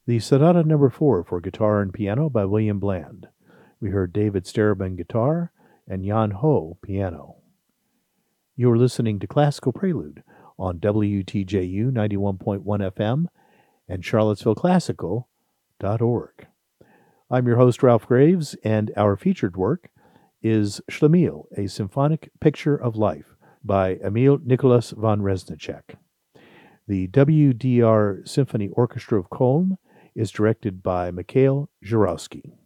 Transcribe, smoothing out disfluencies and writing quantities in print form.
The Sonata Number 4 for guitar and piano by William Bland. We heard David Starobin guitar and Jan Ho piano. You're listening to Classical Prelude on WTJU 91.1 FM and charlottesvilleclassical.org. I'm your host, Ralph Graves, and our featured work is Schlemiel, a Symphonic Picture of Life by Emil Nicholas von Reznicek. The WDR Symphony Orchestra of Köln is directed by Mikhail Zhorowsky.